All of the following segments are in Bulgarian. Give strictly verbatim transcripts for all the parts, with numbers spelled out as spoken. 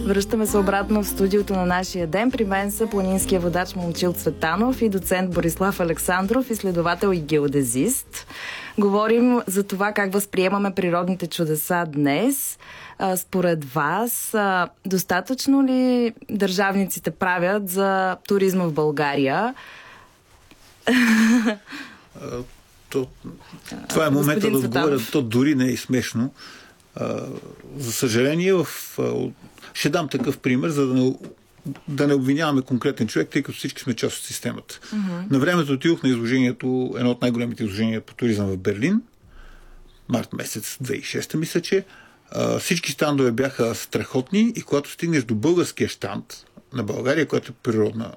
Връщаме се обратно в студиото на нашия ден. При мен са планинския водач Момчил Цветанов и доцент Борислав Александров, изследовател и геодезист. Говорим за това как възприемаме природните чудеса днес. Според вас, достатъчно ли държавниците правят за туризма в България? То, това е момента да отговоря. То дори не е смешно. За съжаление, в... ще дам такъв пример, за да не, да не обвиняваме конкретен човек, тъй като всички сме част от системата. Uh-huh. На времето отидох на изложението, едно от най-големите изложения по туризъм в Берлин, март месец две хиляди и шеста, мисля, че всички щандове бяха страхотни и когато стигнеш до българския щанд на България, която е природна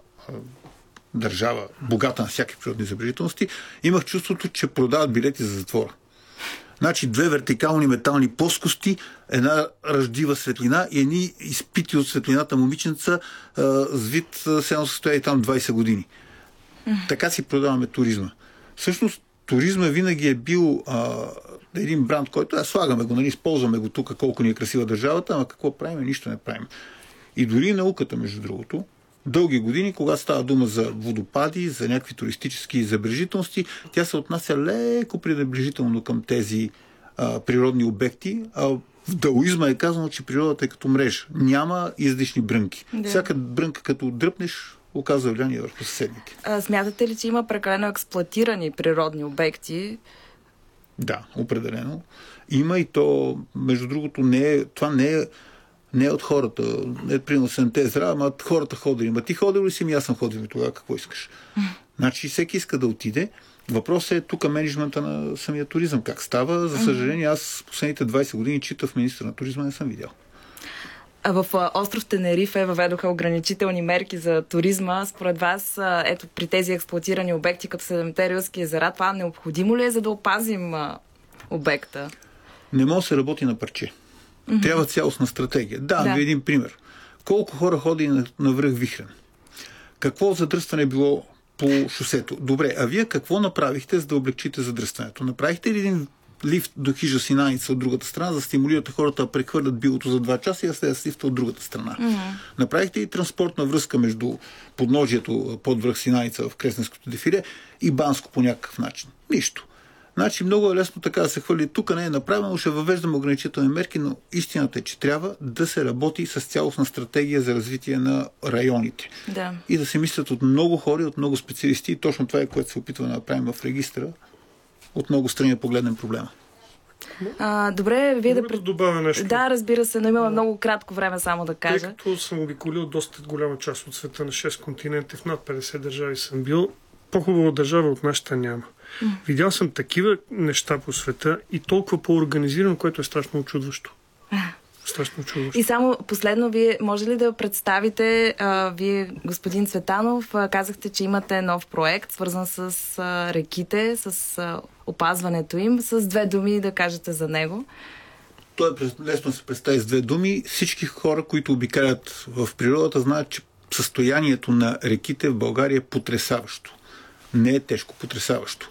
държава, богата на всякакви природни забележителности, имах чувството, че продават билети за затвора. Значи две вертикални метални плоскости, една ръждива светлина и едни изпити от светлината момиченца с вид се едно състоя и там двайсет години. Така си продаваме туризма. Всъщност туризма винаги е бил а, един бранд, който а, слагаме го, нали, използваме го тук, колко ни е красива държавата, ама какво правим? Нищо не правим. И дори науката, между другото, дълги години, когато става дума за водопади, за някакви туристически забележителности, тя се отнася леко пренебрежително към тези а, природни обекти. А в даоизма е казано, че природата е като мрежа. Няма излишни брънки. Да. Всяка брънка, като дръпнеш, оказва влияние върху съседните. А, смятате ли, че има прекалено експлоатирани природни обекти? Да, определено. Има и то, между другото, не е, това не е Не от хората. Не, примерно седемте езера, ама хората ходили. Ма ти ходил ли си? Ми аз съм ходил. Тогава какво искаш? Значи всеки иска да отиде. Въпросът е тук менеджмента на самия туризъм. Как става? За съжаление, аз последните двайсет години читав министър на туризма, не съм видял. А в остров Тенерифе въведоха ограничителни мерки за туризма. Според вас, ето при тези експлоатирани обекти, като седемте рилски езера, това необходимо ли е, за да опазим обекта? Не може да се работи на парче. Mm-hmm. Трябва цялостна стратегия. Да, да. Ви един пример. Колко хора ходи на, на връх Вихрен? Какво задръстване било по шосето? Добре, а вие какво направихте, за да облегчите задръстването? Направихте ли един лифт до хижа Синаница от другата страна, за да стимулирате хората да прехвърлят билото за два часа и да следят с лифта от другата страна? Mm-hmm. Направихте ли транспортна връзка между подножието под връх Синаница в Кресненското дефиле и Банско по някакъв начин? Нищо. Значи много е лесно така да се хвърли. Тук не е направено, ще въвеждаме ограничителни мерки, но истината е, че трябва да се работи с цялостна стратегия за развитие на районите. Да. И да се мислят от много хора, от много специалисти. И точно това е, което се опитва да направим в регистъра. От много страни да погледнем проблема. А, добре, вие да... да добавя нещо. Да, разбира се, но имаме много кратко време само да кажа. Тъй като съм обиколил доста голяма част от света на шест континента, в над петдесет държави съм бил, по-хубава държава от нашата няма. Mm. Видял съм такива неща по света и толкова по-организирано, което е страшно очудващо. Страшно очудващо. И само последно, вие може ли да представите, а, вие, господин Цветанов, а, казахте, че имате нов проект, свързан с а, реките, с а, опазването им. С две думи да кажете за него. Той е лесно да се представи с две думи. Всички хора, които обикалят в природата, знаят, че състоянието на реките в България е потресаващо. Не е тежко, потресаващо.